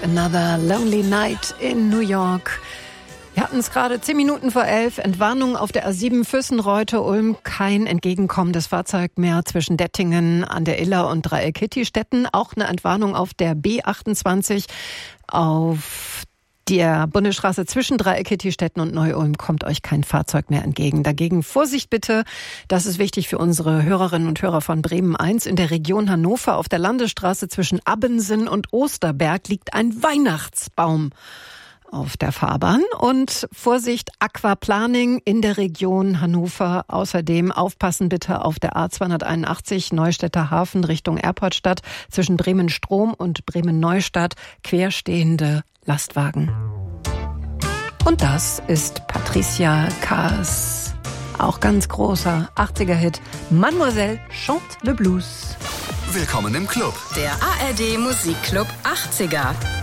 Another Lonely Night in New York. Wir hatten es gerade 10 Minuten vor 11. Entwarnung auf der A7 Füssen-Reute-Ulm. Kein entgegenkommendes Fahrzeug mehr zwischen Dettingen an der Iller und Dreieck-Kitti-Stetten. Auch eine Entwarnung auf der B28 auf der Bundesstraße zwischen Dreieck-Kitti-Stetten und Neu-Ulm kommt euch kein Fahrzeug mehr entgegen. Dagegen Vorsicht bitte, das ist wichtig für unsere Hörerinnen und Hörer von Bremen 1. In der Region Hannover auf der Landesstraße zwischen Abbensen und Osterberg liegt ein Weihnachtsbaum auf der Fahrbahn. Und Vorsicht, Aquaplaning in der Region Hannover. Außerdem aufpassen bitte auf der A281 Neustädter Hafen Richtung Airportstadt zwischen Bremen-Strom und Bremen-Neustadt querstehende Lastwagen. Und das ist Patricia Kaas. Auch ganz großer 80er-Hit. Mademoiselle chante le blues. Willkommen im Club. Der ARD Musikclub 80er.